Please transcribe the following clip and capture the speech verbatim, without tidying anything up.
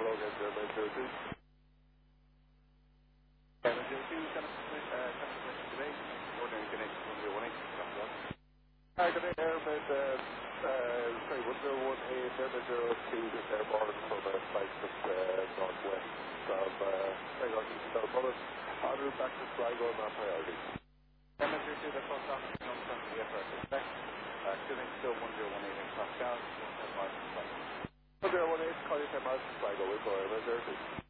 below again, zero nine zero two. seven zero two, seven permission today, ordinary connection one zero one eight, copy that. Hi, good day, Airman, uh, uh, sorry, one zero one eight, Airman zero two, just airborne from a flight from uh, northwest from uh, Sligo east of Belmullet, en route back to Sligo on our priority. seven zero two, that's all stopping, no front of the aircraft respect. Uh, student still one zero one eight in Pascal, ten miles from Sligo. one zero one eight, call you ten miles from Sligo, we'll go Airman zero two.